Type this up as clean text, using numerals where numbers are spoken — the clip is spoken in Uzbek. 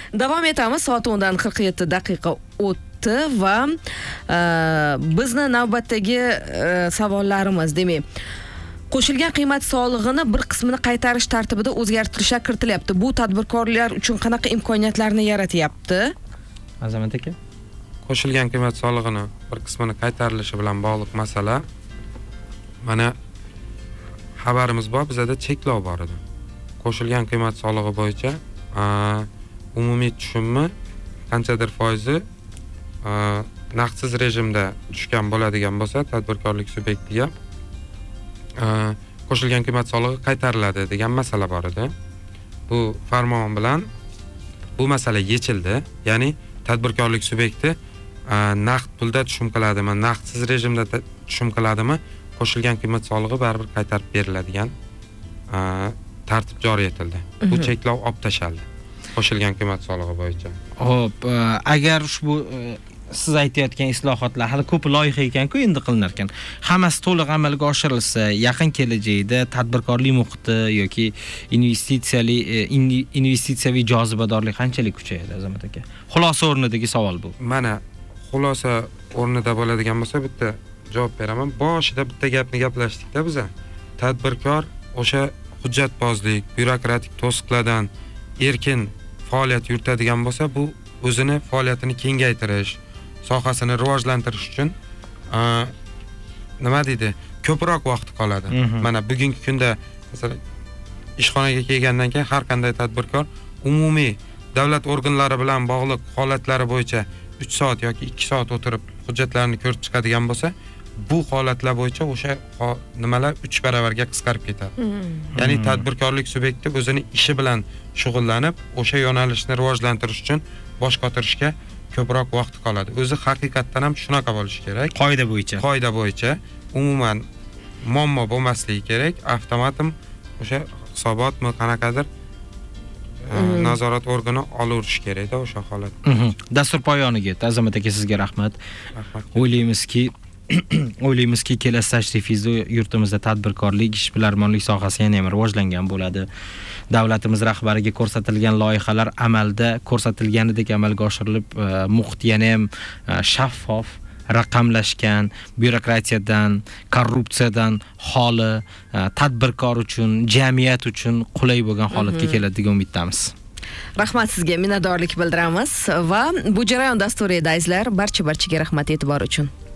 Davom etamiz. Soat 10:47 o'tdi va bizni navbatdagi savollarimiz, demak, qo'shilgan qiymat solig'ini bir qismini qaytarish tartibida o'zgartirishlar kiritilyapti. Bu tadbirkorlar uchun qanaqa imkoniyatlarni yaratyapti? Azamat aka. Qo'shilgan qiymat solig'ini bir qismini qaytarilishi bilan bog'liq masala. Mana xabarimiz bor, bizda cheklov bor edi. Qo'shilgan qiymat solig'i bo'yicha umumiy tushumni qanchadir foizi naqdsiz rejimda tushgan bo'ladigan bo'lsa, tadbirkorlik subyektiga qo'shilgan qiymat solig'i qaytariladi degan masala bor edi. Bu farmon bilan bu masala yechildi. Ya'ni tadbirkorlik subyekti naqd pulda tushum qiladimi, naqdsiz rejimda tushum qiladimi, qo'shilgan qiymat solig'i baribir qaytarib beriladigan tartib joriy etildi. Bu cheklov olib tashaldi. Qo'shilgan qiymat solig'i bo'yicha. Xo'p, agar ushbu siz aytayotgan islohotlar hali ko'p loyiha ekan-ku endi qilinar ekan. Hammasi to'liq amalga oshirilsa, yaqin kelajakda tadbirkorlik muhiti yoki investitsiyaviy jozibadorlik qanchalik kuchayadi, Azamat aka? Xulosa o'rnidagi savol bu. Mana xulosa o'rnida bo'ladigan bo'lsa, bitta javob beraman. Boshida bitta gapni gaplashdik-da biz. Tadbirkor o'sha hujjatbozlik, byurokratik to'siqlardan erkin faoliyat yuritadigan bo'lsa, bu o'zini faoliyatini kengaytirish, sohasini rivojlantirish uchun nima deydi, ko'proq vaqt qoladi. Mana bugungi kunda masalan ishxonaga kelgandan keyin har qanday tadbirkor umumiy davlat organlari bilan bog'liq holatlari bo'yicha 3 soat yoki 2 soat o'tirib hujjatlarni ko'rib chiqadigan bo'lsa, bu holatlar bo'yicha o'sha nimalar 3 baravarga qisqarib ketadi. Ya'ni tadbirkorlik subyekti o'zini ishi bilan shug'ullanib, o'sha yo'nalishni rivojlantirish uchun bosh qotirishga ko'proq vaqt qoladi. O'zi haqiqatdan ham shunaqa bo'lishi kerak. Qoida bo'yicha umuman muammo bo'lmasligi kerak. Avtomatim o'sha hisobotmi qanaqadir nazorat organi olaverish kerak-da o'sha holat. Dastur poyoniga yetdi. Azamat aka, sizga rahmat. O'ylaymizki, kelasi tashrifingizda yurtimizda tadbirkorlik, ishbilarmonlik sohasi yana ham rivojlangan bo'ladi. Davlatimiz rahbariga ko'rsatilgan loyihalar amalda ko'rsatilganidek amalga oshirilib, muhit yana ham shaffof, raqamlashgan, byurokratiyadan, korrupsiyadan xoli, tadbirkor uchun, jamiyat uchun qulay bo'lgan holatga keladi degan umiddamiz. Rahmat sizga, minnatdorlik bildiramiz va bu jarayon dasturida azizlar, barchaga rahmat e'tibor uchun.